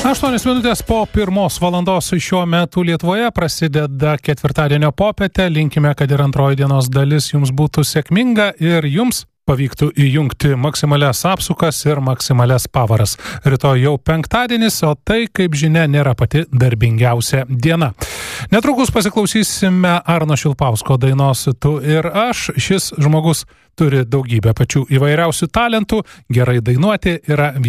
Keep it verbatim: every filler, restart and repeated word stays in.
aštuonios minutės po pirmos valandos šiuo metu Lietuvoje prasideda ketvirtadienio popietė. Linkime, kad ir antroji dienos dalis jums būtų sėkminga ir jums pavyktų įjungti maksimalias apsukas ir maksimalias pavaras. Rytoj jau penktadienis, o tai, kaip žinia, nėra pati darbingiausia diena. Netrukus pasiklausysime Arno Šilpausko dainos Tu ir aš. Šis žmogus turi daugybę pačių įvairiausių talentų, gerai dainuoti yra